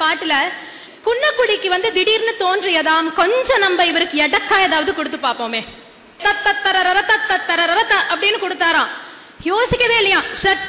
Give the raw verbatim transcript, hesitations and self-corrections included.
பாட்டுல குன்னக்குடிக்கு வந்து திடீர்னு தோன்றியதாம், கொஞ்சம் நம்ம இவருக்கு எடக்கா ஏதாவது கொடுத்து பார்ப்போமே, தத்தரர தத்தரர அப்படின்னு கொடுத்தாராம். யோசிக்கவே இல்லையா,